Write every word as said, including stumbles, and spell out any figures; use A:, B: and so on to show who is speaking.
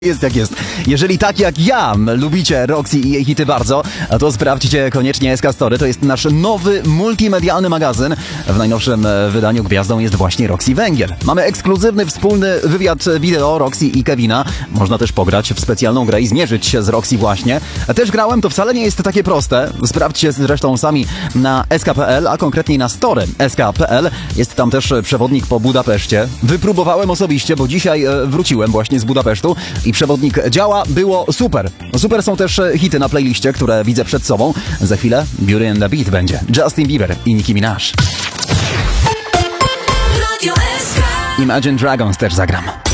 A: Jest jak jest. Jeżeli tak jak ja lubicie Roxy i jej hity bardzo, to sprawdźcie koniecznie S K Story. To jest nasz nowy multimedialny magazyn. W najnowszym wydaniu gwiazdą jest właśnie Roxy Węgiel. Mamy ekskluzywny wspólny wywiad wideo Roxy i Kevina. Można też pograć w specjalną grę i zmierzyć się z Roxy właśnie. Też grałem, to wcale nie jest takie proste. Sprawdźcie zresztą sami na S K kropka P L, a konkretniej na story S K kropka P L. Jest tam też przewodnik po Budapeszcie. Wypróbowałem osobiście, bo dzisiaj wróciłem właśnie z Budapesztu i przewodnik działa, było super. Super są też hity na playliście, które widzę przed sobą. Za chwilę Beauty and the Beat będzie. Justin Bieber i Nicki Minaj. Imagine Dragons też zagram.